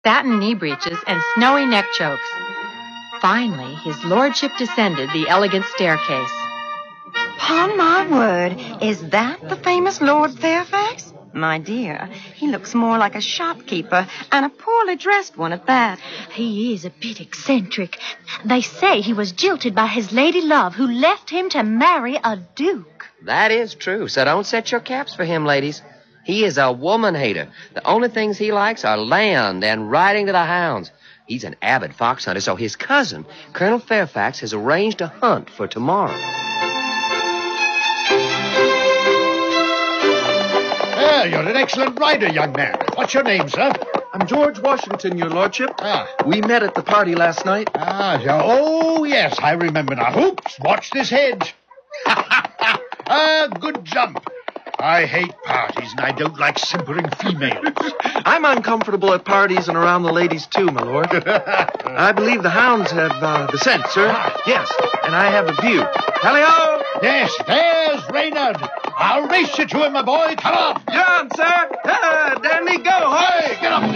satin knee breeches, and snowy neck chokes. Finally, his lordship descended the elegant staircase. Upon my word, is that the famous Lord Fairfax? My dear, he looks more like a shopkeeper, and a poorly dressed one at that. He is a bit eccentric. They say he was jilted by his lady love, who left him to marry a duke. That is true, so don't set your caps for him, ladies. He is a woman hater. The only things he likes are land and riding to the hounds. He's an avid fox hunter, so his cousin, Colonel Fairfax, has arranged a hunt for tomorrow. You're an excellent rider, young man. What's your name, sir? I'm George Washington, your lordship. We met at the party last night. Oh, yes, I remember now. Hoops, watch this hedge. Good jump. I hate parties, and I don't like simpering females. I'm uncomfortable at parties and around the ladies, too, my lord. I believe the hounds have the scent, sir. Yes, and I have the view. Tally-ho! Yes, there's Reynard. I'll race you to him, my boy. Come on. You're on, sir. Dandy, go. Hey, get up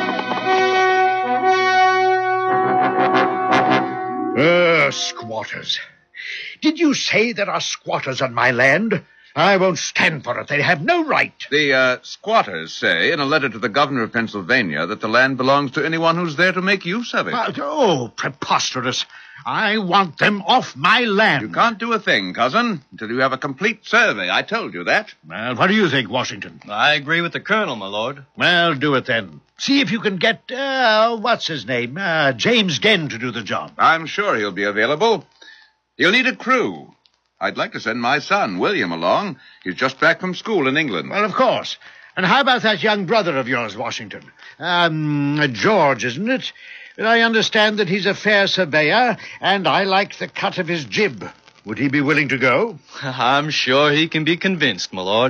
now. Squatters. Did you say there are squatters on my land? I won't stand for it. They have no right. The squatters say in a letter to the governor of Pennsylvania that the land belongs to anyone who's there to make use of it. Oh, preposterous. I want them off my land. You can't do a thing, cousin, until you have a complete survey. I told you that. Well, what do you think, Washington? I agree with the colonel, my lord. Well, do it then. See if you can get, what's his name? James Genn to do the job. I'm sure he'll be available. He'll need a crew. I'd like to send my son, William, along. He's just back from school in England. Well, of course. And how about that young brother of yours, Washington? George, isn't it? I understand that he's a fair surveyor, and I like the cut of his jib. Would he be willing to go? I'm sure he can be convinced, my lord.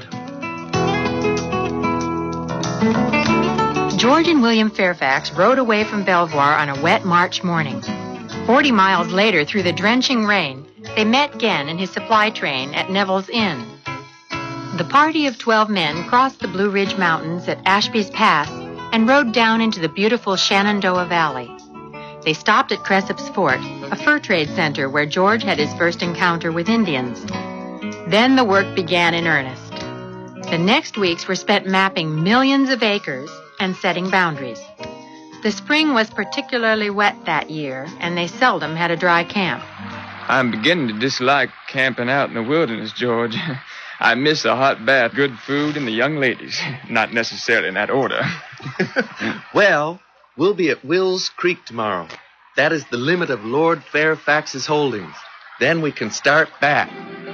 George and William Fairfax rode away from Belvoir on a wet March morning. 40 miles later, through the drenching rain, they met Genn and his supply train at Neville's Inn. The party of 12 men crossed the Blue Ridge Mountains at Ashby's Pass and rode down into the beautiful Shenandoah Valley. They stopped at Cressip's Fort, a fur trade center where George had his first encounter with Indians. Then the work began in earnest. The next weeks were spent mapping millions of acres and setting boundaries. The spring was particularly wet that year, and they seldom had a dry camp. I'm beginning to dislike camping out in the wilderness, George. I miss a hot bath, good food, and the young ladies. Not necessarily in that order. Well, we'll be at Wills Creek tomorrow. That is the limit of Lord Fairfax's holdings. Then we can start back.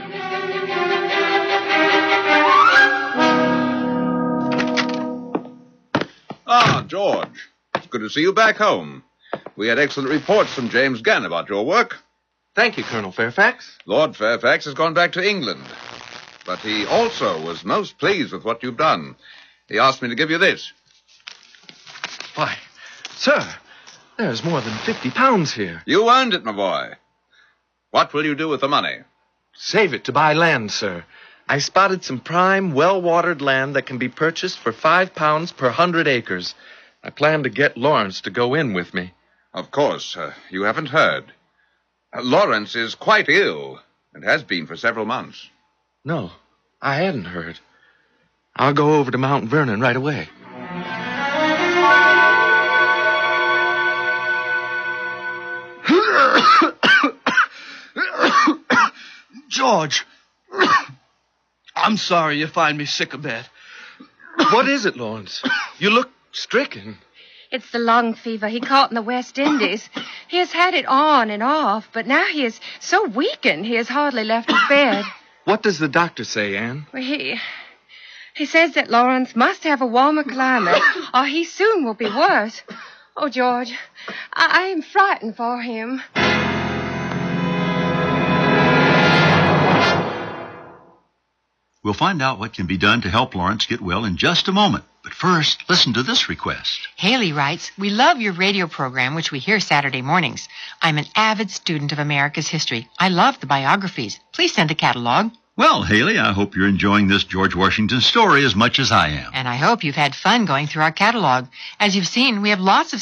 George. It's good to see you back home. We had excellent reports from James Genn about your work. Thank you, Colonel Fairfax. Lord Fairfax has gone back to England. But he also was most pleased with what you've done. He asked me to give you this. Why, sir, there's more than 50 pounds here. You earned it, my boy. What will you do with the money? Save it to buy land, sir. I spotted some prime, well-watered land that can be purchased for £5 per 100 acres. I plan to get Lawrence to go in with me. Of course, you haven't heard. Lawrence is quite ill, and has been for several months. No, I hadn't heard. I'll go over to Mount Vernon right away. George, I'm sorry you find me sick of bed. What is it, Lawrence? You look stricken. It's the lung fever he caught in the West Indies. He has had it on and off, but now he is so weakened he has hardly left his bed. What does the doctor say, Anne? Well, he says that Lawrence must have a warmer climate, or he soon will be worse. Oh, George, I am frightened for him. We'll find out what can be done to help Lawrence get well in just a moment. But first, listen to this request. Haley writes, "We love your radio program, which we hear Saturday mornings. I'm an avid student of America's history. I love the biographies. Please send a catalog." Well, Haley, I hope you're enjoying this George Washington story as much as I am. And I hope you've had fun going through our catalog. As you've seen, we have lots of